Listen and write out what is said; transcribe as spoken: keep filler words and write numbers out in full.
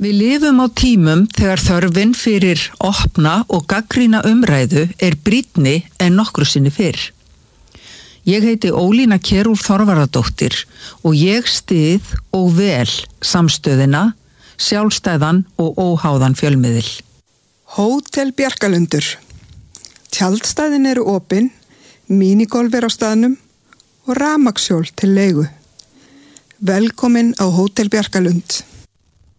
Við lifum á tímum þegar þörfin fyrir opna og gagnrýna umræðu er brýnni en nokkru sinni fyrr. Ég heiti Ólína Kjerúlf Þorvarðardóttir og ég styð og vel samstöðina, sjálfstæðan og óháðan fjölmiðil. Hótel Bjarkalundur. Tjaldstæðin eru opin, mínigolf er á staðnum og rafmagnshjól til leigu. Velkomin á Hótel Bjarkalund.